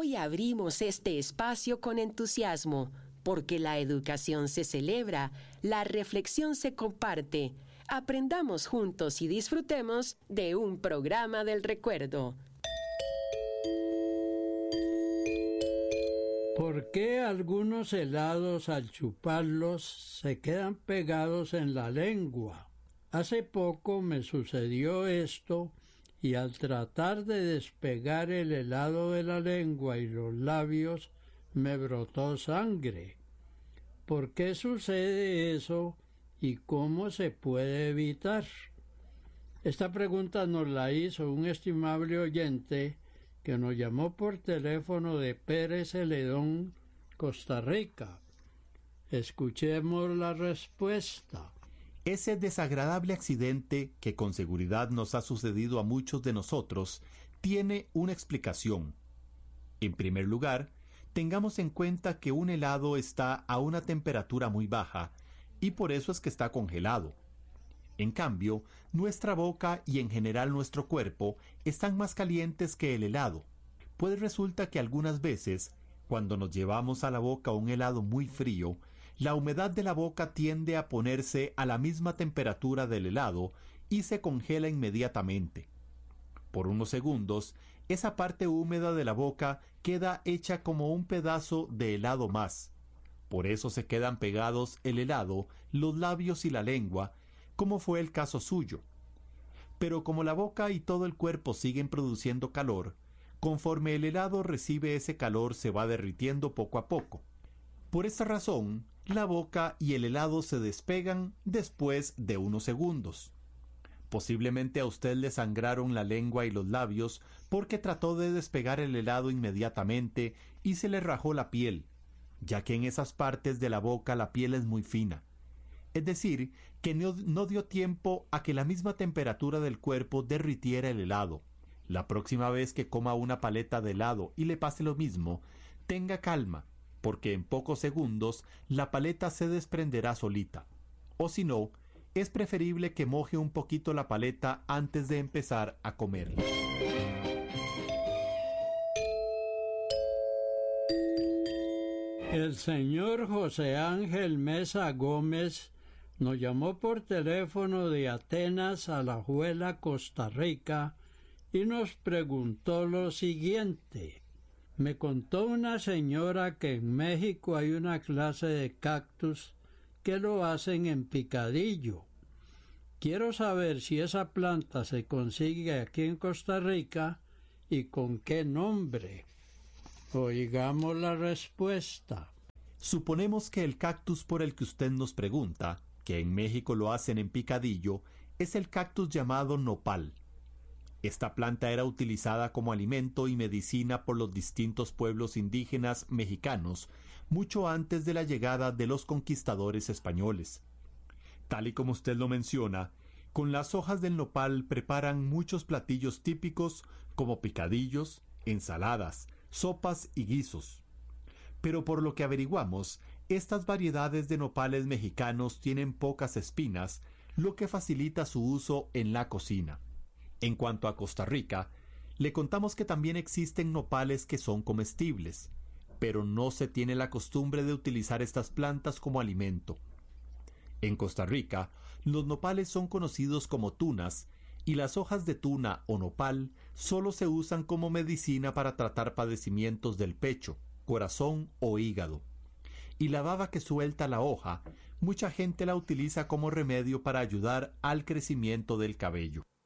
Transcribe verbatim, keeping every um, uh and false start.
Hoy abrimos este espacio con entusiasmo, porque la educación se celebra, la reflexión se comparte. Aprendamos juntos y disfrutemos de un programa del recuerdo. ¿Por qué algunos helados al chuparlos se quedan pegados en la lengua? Hace poco me sucedió esto y al tratar de despegar el helado de la lengua y los labios me brotó sangre. ¿Por qué sucede eso y cómo se puede evitar? Esta pregunta nos la hizo un estimable oyente que nos llamó por teléfono de Pérez Celedón, Costa Rica. Escuchemos la respuesta. Ese desagradable accidente que con seguridad nos ha sucedido a muchos de nosotros tiene una explicación. En primer lugar, tengamos en cuenta que un helado está a una temperatura muy baja y por eso es que está congelado. En cambio, nuestra boca y en general nuestro cuerpo están más calientes que el helado, pues resulta que algunas veces, cuando nos llevamos a la boca un helado muy frío, la humedad de la boca tiende a ponerse a la misma temperatura del helado y se congela inmediatamente. Por unos segundos, esa parte húmeda de la boca queda hecha como un pedazo de helado más. Por eso se quedan pegados el helado, los labios y la lengua, como fue el caso suyo. Pero como la boca y todo el cuerpo siguen produciendo calor, conforme el helado recibe ese calor se va derritiendo poco a poco. Por esta razón, la boca y el helado se despegan después de unos segundos. Posiblemente a usted le sangraron la lengua y los labios porque trató de despegar el helado inmediatamente y se le rajó la piel, ya que en esas partes de la boca la piel es muy fina. Es decir, que no, no dio tiempo a que la misma temperatura del cuerpo derritiera el helado. La próxima vez que coma una paleta de helado y le pase lo mismo, tenga calma, porque en pocos segundos la paleta se desprenderá solita. O si no, es preferible que moje un poquito la paleta antes de empezar a comer. El señor José Ángel Mesa Gómez nos llamó por teléfono de Atenas, Alajuela, Costa Rica, y nos preguntó lo siguiente. Me contó una señora que en México hay una clase de cactus que lo hacen en picadillo. Quiero saber si esa planta se consigue aquí en Costa Rica y con qué nombre. Oigamos la respuesta. Suponemos que el cactus por el que usted nos pregunta, que en México lo hacen en picadillo, es el cactus llamado nopal. Esta planta era utilizada como alimento y medicina por los distintos pueblos indígenas mexicanos mucho antes de la llegada de los conquistadores españoles. Tal y como usted lo menciona, con las hojas del nopal preparan muchos platillos típicos como picadillos, ensaladas, sopas y guisos. Pero por lo que averiguamos, estas variedades de nopales mexicanos tienen pocas espinas, lo que facilita su uso en la cocina. En cuanto a Costa Rica, le contamos que también existen nopales que son comestibles, pero no se tiene la costumbre de utilizar estas plantas como alimento. En Costa Rica, los nopales son conocidos como tunas, y las hojas de tuna o nopal solo se usan como medicina para tratar padecimientos del pecho, corazón o hígado. Y la baba que suelta la hoja, mucha gente la utiliza como remedio para ayudar al crecimiento del cabello.